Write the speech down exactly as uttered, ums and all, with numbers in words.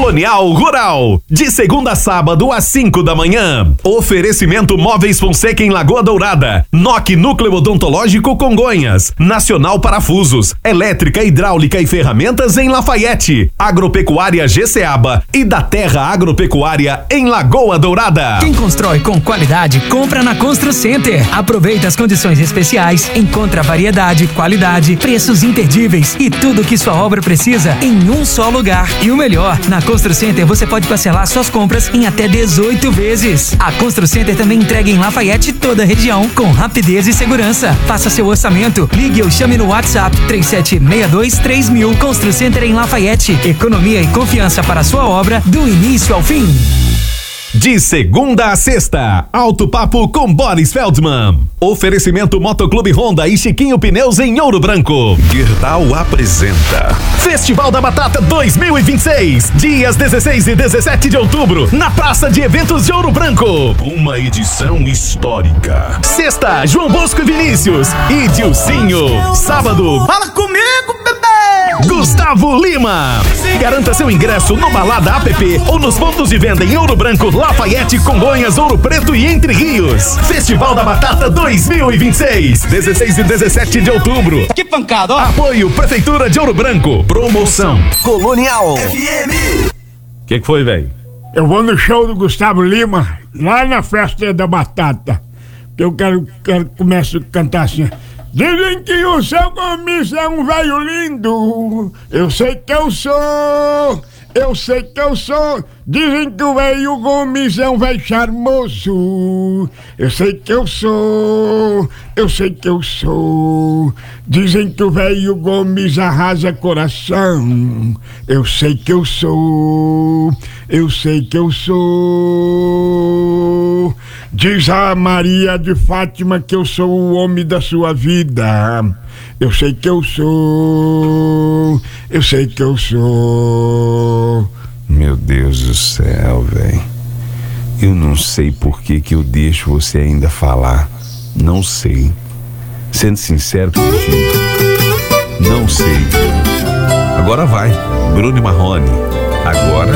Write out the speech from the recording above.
Colonial Rural, de segunda a sábado às cinco da manhã. Oferecimento Móveis Fonseca em Lagoa Dourada, N O C Núcleo Odontológico Congonhas, Nacional Parafusos, Elétrica, Hidráulica e Ferramentas em Lafayette, Agropecuária Geceaba e da Terra Agropecuária em Lagoa Dourada. Quem constrói com qualidade, compra na Constru Center. Aproveita as condições especiais, encontra variedade, qualidade, preços imperdíveis e tudo que sua obra precisa em um só lugar. E o melhor, na Constru Center você pode parcelar suas compras em até dezoito vezes. A Constru Center também entrega em Lafayette toda a região com rapidez e segurança. Faça seu orçamento, ligue ou chame no WhatsApp três sete seis dois três mil. Constru Center em Lafayette. Economia e confiança para a sua obra do início ao fim. De segunda a sexta, Alto Papo com Boris Feldman. Oferecimento Motoclube Honda e Chiquinho Pneus em Ouro Branco. Gerdau apresenta Festival da Batata dois mil e vinte e seis, dias dezesseis e dezessete de outubro, na Praça de Eventos de Ouro Branco. Uma edição histórica. Sexta, João Bosco e Vinícius e Dilcinho. Sábado, fala comigo, bebê! Gustavo Lima. Garanta seu ingresso no Balada App ou nos pontos de venda em Ouro Branco, Lafayette, Congonhas, Ouro Preto e Entre Rios. Festival da Batata dois mil e vinte e seis, dezesseis e dezessete de outubro. Que pancada, ó! Apoio Prefeitura de Ouro Branco. Promoção Colonial F M. Que que foi, velho? Eu vou no show do Gustavo Lima, lá na Festa da Batata. Eu quero, quero começo a cantar assim. Dizem que o seu Gomes é um velho lindo. Eu sei que eu sou. Eu sei que eu sou. Dizem que o velho Gomes é um velho charmoso. Eu sei que eu sou. Eu sei que eu sou. Dizem que o velho Gomes arrasa coração. Eu sei que eu sou. Eu sei que eu sou. Diz a Maria de Fátima que eu sou o homem da sua vida. Eu sei que eu sou. Eu sei que eu sou. Meu Deus do céu, velho. Eu não sei por que que eu deixo você ainda falar. Não sei. Sendo sincero contigo, não sei. Agora vai, Bruno e Marrone. Agora